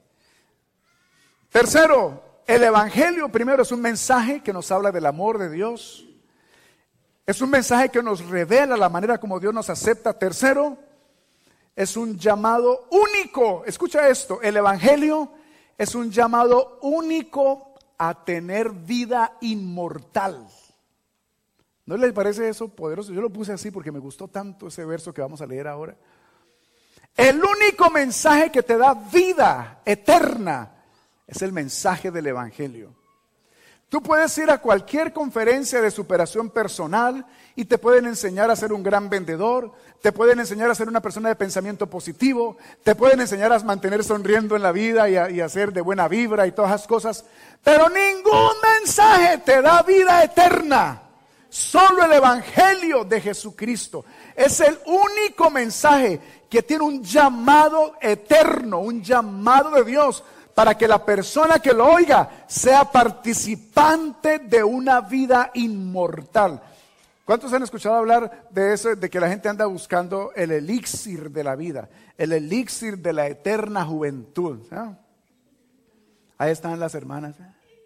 Tercero, el evangelio primero es un mensaje que nos habla del amor de Dios. Es un mensaje que nos revela la manera como Dios nos acepta. Tercero, es un llamado único. Escucha esto, el evangelio es un llamado único a tener vida inmortal. ¿No les parece eso poderoso? Yo lo puse así porque me gustó tanto ese verso que vamos a leer ahora. El único mensaje que te da vida eterna es el mensaje del evangelio. Tú puedes ir a cualquier conferencia de superación personal y te pueden enseñar a ser un gran vendedor, te pueden enseñar a ser una persona de pensamiento positivo, te pueden enseñar a mantener sonriendo en la vida y a, y a ser de buena vibra y todas esas cosas, pero ningún mensaje te da vida eterna. Solo el evangelio de Jesucristo es el único mensaje que tiene un llamado eterno, un llamado de Dios, para que la persona que lo oiga sea participante de una vida inmortal. ¿Cuántos han escuchado hablar de eso, de que la gente anda buscando el elixir de la vida, el elixir de la eterna juventud? ¿Ah? Ahí están las hermanas.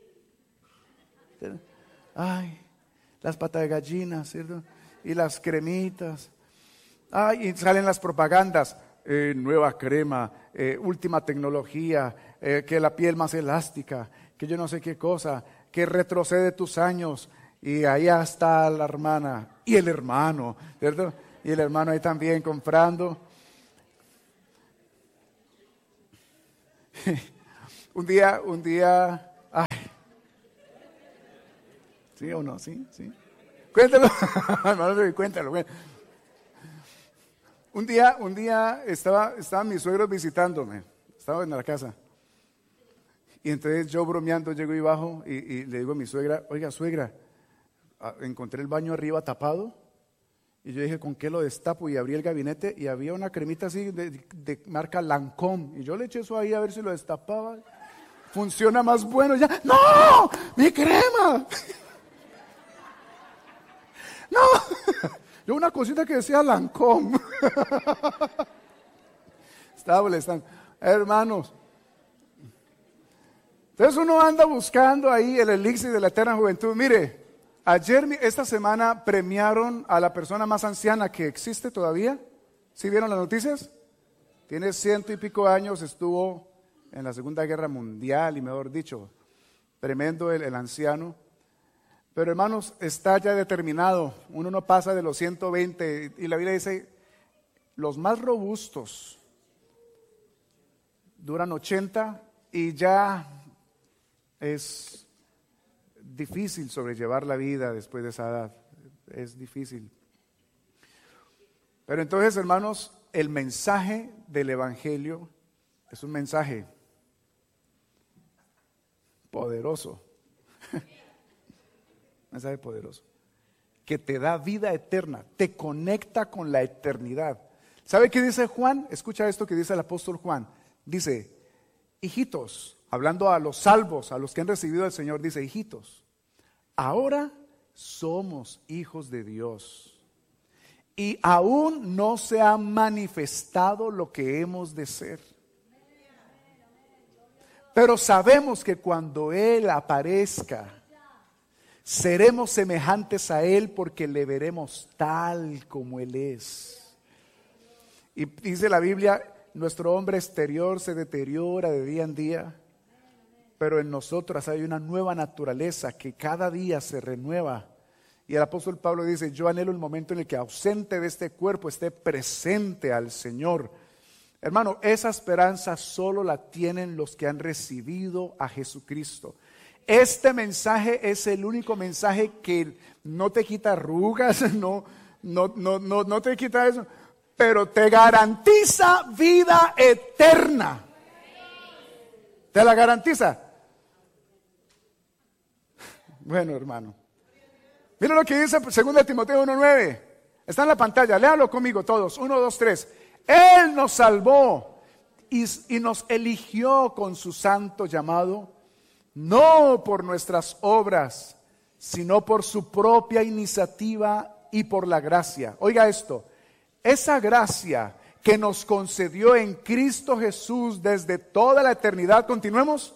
Ay, las patas de gallina, ¿cierto? Y las cremitas. Ay, y salen las propagandas. Eh, nueva crema, eh, última tecnología, eh, que la piel más elástica, que yo no sé qué cosa, que retrocede tus años. Y allá está la hermana y el hermano, ¿cierto? Y el hermano ahí también comprando. un día, un día, ay. ¿Sí o no? ¿Sí? ¿Sí? Cuéntalo, hermano, cuéntalo. Un día, un día estaba, estaban mis suegros visitándome, estaba en la casa. Y entonces yo bromeando llego y bajo y, y le digo a mi suegra, oiga suegra, encontré el baño arriba tapado y yo dije, ¿con qué lo destapo? Y abrí el gabinete y había una cremita así de, de marca Lancôme y yo le eché eso ahí a ver si lo destapaba. Funciona más bueno ya. ¡No! ¡Mi crema! ¡No! Yo una cosita que decía Lancôme. Estaba molestando. Hermanos, entonces uno anda buscando ahí el elixir de la eterna juventud. Mire, ayer, esta semana, premiaron a la persona más anciana que existe todavía. ¿Sí vieron las noticias? Tiene ciento y pico años, estuvo en la Segunda Guerra Mundial y mejor dicho, tremendo el, el anciano. Pero hermanos, está ya determinado, uno no pasa de los ciento veinte y la Biblia dice, los más robustos duran ochenta y ya es difícil sobrellevar la vida después de esa edad, es difícil. Pero entonces, hermanos, el mensaje del Evangelio es un mensaje poderoso, mensaje poderoso, que te da vida eterna, te conecta con la eternidad. ¿Sabe qué dice Juan? Escucha esto que dice el apóstol Juan, dice, hijitos, hablando a los salvos, a los que han recibido al Señor, dice, hijitos, ahora somos hijos de Dios y aún no se ha manifestado lo que hemos de ser. Pero sabemos que cuando Él aparezca, seremos semejantes a Él porque le veremos tal como Él es. Y dice la Biblia, nuestro hombre exterior se deteriora de día en día, pero en nosotros hay una nueva naturaleza que cada día se renueva. Y el apóstol Pablo dice, yo anhelo el momento en el que ausente de este cuerpo esté presente al Señor. Hermano, esa esperanza solo la tienen los que han recibido a Jesucristo. Este mensaje es el único mensaje que no te quita arrugas, no, no, no, no, no te quita eso, pero te garantiza vida eterna. ¿Te la garantiza? Bueno, hermano. Mira lo que dice segunda Timoteo uno nueve. Está en la pantalla, léalo conmigo todos. uno, dos, tres. Él nos salvó y, y nos eligió con su santo llamado, no por nuestras obras, sino por su propia iniciativa y por la gracia. Oiga esto, esa gracia que nos concedió en Cristo Jesús desde toda la eternidad, continuemos,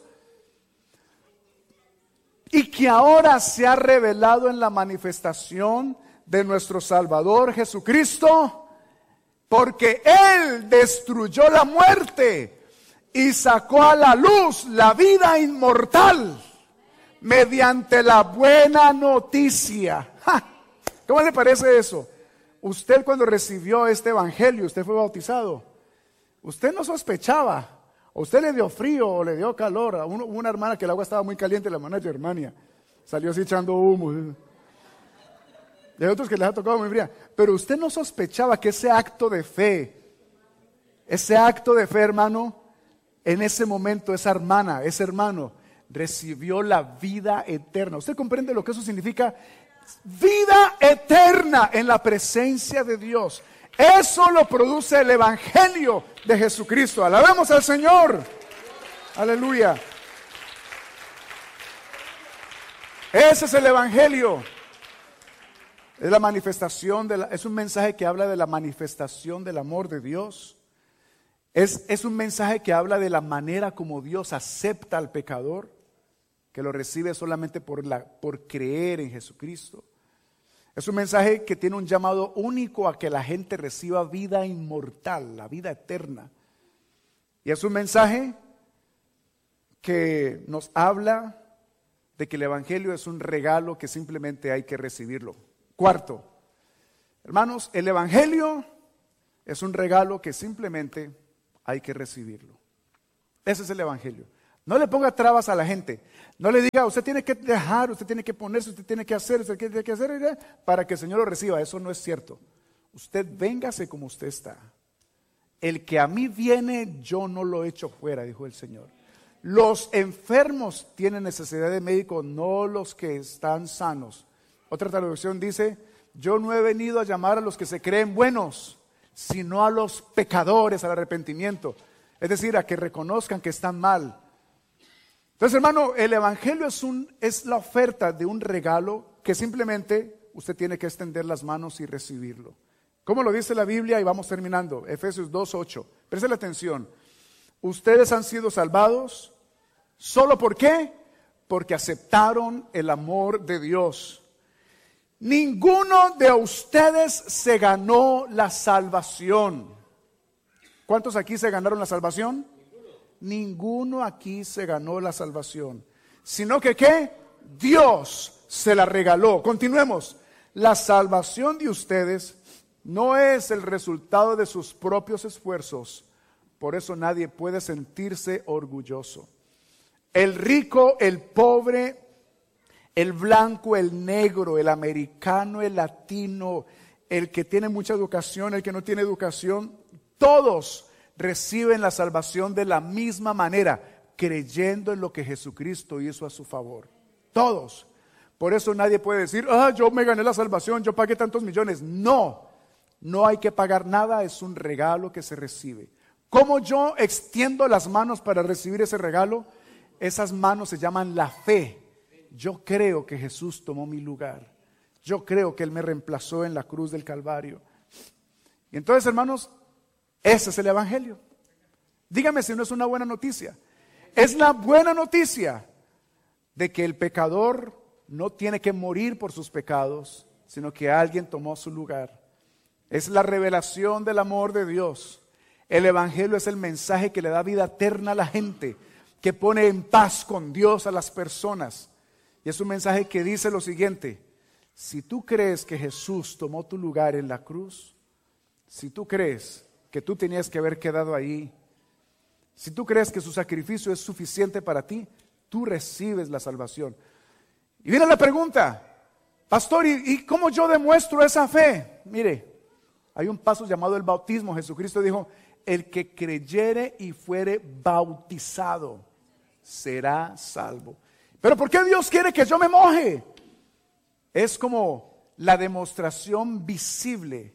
y que ahora se ha revelado en la manifestación de nuestro Salvador Jesucristo, porque Él destruyó la muerte y sacó a la luz la vida inmortal mediante la buena noticia. ¡Ja! ¿Cómo le parece eso? Usted cuando recibió este evangelio, usted fue bautizado, usted no sospechaba, o usted le dio frío o le dio calor. A uno, una hermana que el agua estaba muy caliente, la hermana Germania, salió así echando humo. Y hay otros que les ha tocado muy fría. Pero usted no sospechaba que ese acto de fe, ese acto de fe, hermano, en ese momento esa hermana, ese hermano, recibió la vida eterna. ¿Usted comprende lo que eso significa? Vida eterna en la presencia de Dios. Eso lo produce el Evangelio de Jesucristo. Alabemos al Señor. Aleluya. Ese es el Evangelio. Es la manifestación, de la, es un mensaje que habla de la manifestación del amor de Dios. Es, es un mensaje que habla de la manera como Dios acepta al pecador, que lo recibe solamente por, la, por creer en Jesucristo. Es un mensaje que tiene un llamado único a que la gente reciba vida inmortal, la vida eterna. Y es un mensaje que nos habla de que el Evangelio es un regalo que simplemente hay que recibirlo. Cuarto, hermanos, el Evangelio es un regalo que simplemente hay que recibirlo. Ese es el Evangelio. No le ponga trabas a la gente. No le diga, usted tiene que dejar, usted tiene que ponerse, usted tiene que hacer, usted tiene que hacer para que el Señor lo reciba. Eso no es cierto. Usted véngase como usted está. El que a mí viene, yo no lo echo fuera, dijo el Señor. Los enfermos tienen necesidad de médico, no los que están sanos. Otra traducción dice, yo no he venido a llamar a los que se creen buenos, sino a los pecadores, al arrepentimiento. Es decir, a que reconozcan que están mal. Entonces, hermano, el Evangelio es, un, es la oferta de un regalo que simplemente usted tiene que extender las manos y recibirlo. ¿Cómo lo dice la Biblia? Y vamos terminando. Efesios dos ocho. Presten atención. Ustedes han sido salvados. ¿Solo por qué? Porque aceptaron el amor de Dios. Ninguno de ustedes se ganó la salvación. ¿Cuántos aquí se ganaron la salvación? Ninguno aquí se ganó la salvación, sino que ¿qué? Dios se la regaló. Continuemos. La salvación de ustedes no es el resultado de sus propios esfuerzos, por eso nadie puede sentirse orgulloso. El rico, el pobre, el blanco, el negro, el americano, el latino, el que tiene mucha educación, el que no tiene educación, todos reciben la salvación de la misma manera, creyendo en lo que Jesucristo hizo a su favor. Todos. Por eso nadie puede decir, ah, yo me gané la salvación, yo pagué tantos millones. No, no hay que pagar nada, es un regalo que se recibe. ¿Cómo yo extiendo las manos para recibir ese regalo? Esas manos se llaman la fe. Yo creo que Jesús tomó mi lugar. Yo creo que Él me reemplazó en la cruz del Calvario. Y entonces, hermanos, ese es el Evangelio. Dígame si no es una buena noticia. Es la buena noticia de que el pecador no tiene que morir por sus pecados, sino que alguien tomó su lugar. Es la revelación del amor de Dios. El Evangelio es el mensaje que le da vida eterna a la gente, que pone en paz con Dios a las personas. Y es un mensaje que dice lo siguiente: si tú crees que Jesús tomó tu lugar en la cruz, si tú crees que tú tenías que haber quedado ahí, si tú crees que su sacrificio es suficiente para ti, tú recibes la salvación. Y viene la pregunta, pastor, ¿y, y cómo yo demuestro esa fe? Mire, hay un paso llamado el bautismo. Jesucristo dijo, el que creyere y fuere bautizado será salvo. Pero ¿por qué Dios quiere que yo me moje? Es como la demostración visible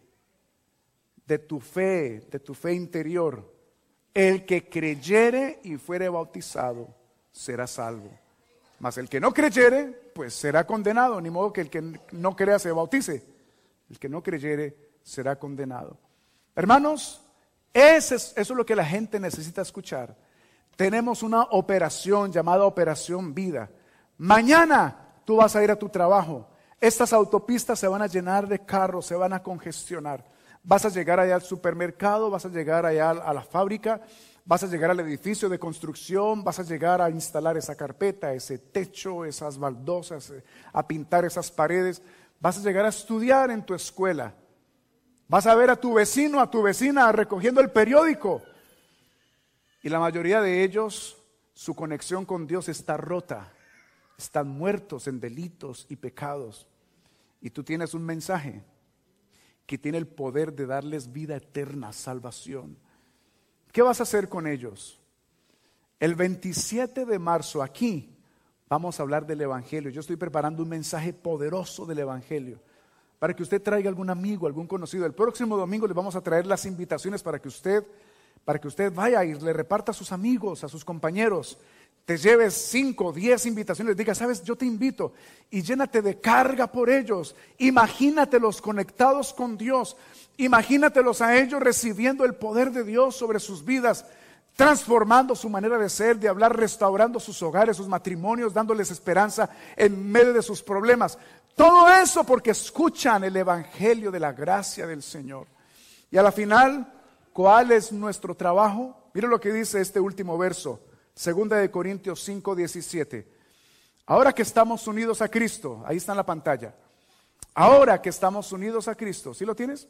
de tu fe, de tu fe interior. El que creyere y fuere bautizado será salvo. Mas el que no creyere, pues será condenado. Ni modo que el que no crea se bautice. El que no creyere será condenado. Hermanos, eso es, eso es lo que la gente necesita escuchar. Tenemos una operación llamada Operación Vida. Mañana tú vas a ir a tu trabajo. Estas autopistas se van a llenar de carros, se van a congestionar. Vas a llegar allá al supermercado, vas a llegar allá a la fábrica, vas a llegar al edificio de construcción, vas a llegar a instalar esa carpeta, ese techo, esas baldosas, a pintar esas paredes. Vas a llegar a estudiar en tu escuela. Vas a ver a tu vecino, a tu vecina recogiendo el periódico. Y la mayoría de ellos, su conexión con Dios está rota. Están muertos en delitos y pecados. Y tú tienes un mensaje que tiene el poder de darles vida eterna, salvación. ¿Qué vas a hacer con ellos? El veintisiete de marzo aquí vamos a hablar del Evangelio. Yo estoy preparando un mensaje poderoso del Evangelio para que usted traiga algún amigo, algún conocido. El próximo domingo le vamos a traer las invitaciones para que usted, para que usted vaya y le reparta a sus amigos, a sus compañeros. Te lleves cinco, diez invitaciones, diga, sabes, yo te invito y llénate de carga por ellos. Imagínatelos conectados con Dios, imagínatelos a ellos recibiendo el poder de Dios sobre sus vidas, transformando su manera de ser, de hablar, restaurando sus hogares, sus matrimonios, dándoles esperanza en medio de sus problemas. Todo eso porque escuchan el Evangelio de la gracia del Señor. Y a la final, ¿cuál es nuestro trabajo? Mire lo que dice este último verso. Segunda de Corintios cinco, diecisiete. Ahora que estamos unidos a Cristo, ahí está en la pantalla. Ahora que estamos unidos a Cristo, ¿sí lo tienes?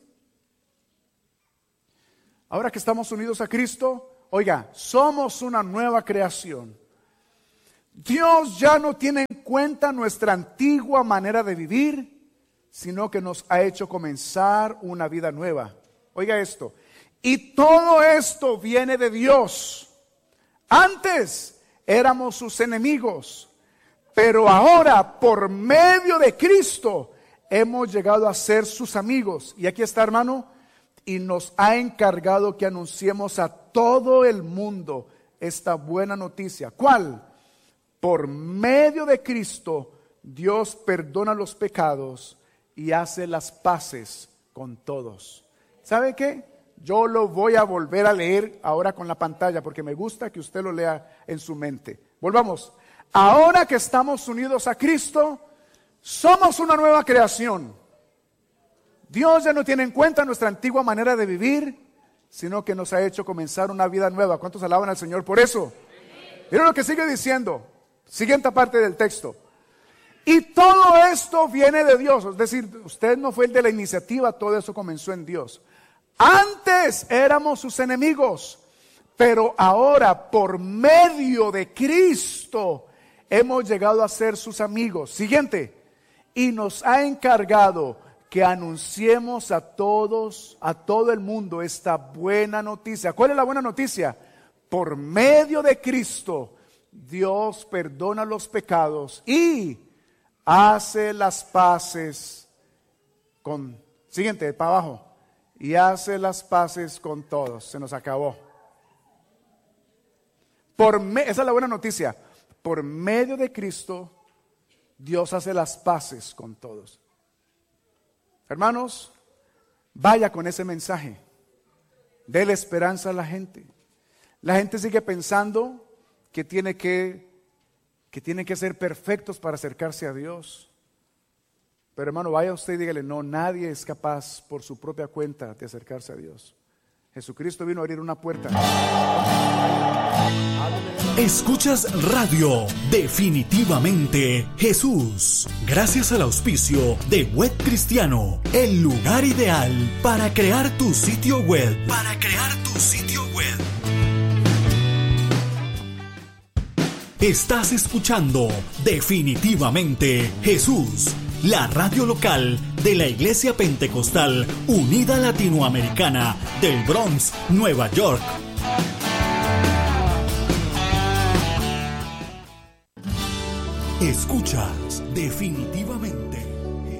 Ahora que estamos unidos a Cristo, oiga, somos una nueva creación. Dios ya no tiene en cuenta nuestra antigua manera de vivir, sino que nos ha hecho comenzar una vida nueva. Oiga esto, y todo esto viene de Dios. Antes éramos sus enemigos, pero ahora por medio de Cristo hemos llegado a ser sus amigos. Y aquí está, hermano, y nos ha encargado que anunciemos a todo el mundo esta buena noticia. ¿Cuál? Por medio de Cristo, Dios perdona los pecados y hace las paces con todos. ¿Sabe qué? Yo lo voy a volver a leer ahora con la pantalla porque me gusta que usted lo lea en su mente. Volvamos. Ahora que estamos unidos a Cristo, somos una nueva creación. Dios ya no tiene en cuenta nuestra antigua manera de vivir, sino que nos ha hecho comenzar una vida nueva. ¿Cuántos alaban al Señor por eso? Miren lo que sigue diciendo. Siguiente parte del texto. Y todo esto viene de Dios. Es decir, usted no fue el de la iniciativa, todo eso comenzó en Dios. Antes éramos sus enemigos, pero ahora por medio de Cristo hemos llegado a ser sus amigos. Siguiente. Y nos ha encargado que anunciemos a todos, a todo el mundo esta buena noticia. ¿Cuál es la buena noticia? Por medio de Cristo, Dios perdona los pecados y hace las paces con, siguiente, para abajo, y hace las paces con todos. Se nos acabó. Por me, esa es la buena noticia. Por medio de Cristo, Dios hace las paces con todos. Hermanos, vaya con ese mensaje. Dele esperanza a la gente. La gente sigue pensando que tiene que, que tienen que ser perfectos para acercarse a Dios. Pero hermano, vaya usted y dígale, no, nadie es capaz por su propia cuenta de acercarse a Dios. Jesucristo vino a abrir una puerta. Escuchas Radio Definitivamente Jesús. Gracias al auspicio de Web Cristiano, el lugar ideal para crear tu sitio web. Para crear tu sitio web. Estás escuchando Definitivamente Jesús, la radio local de la Iglesia Pentecostal Unida Latinoamericana del Bronx, Nueva York. Escuchas Definitivamente.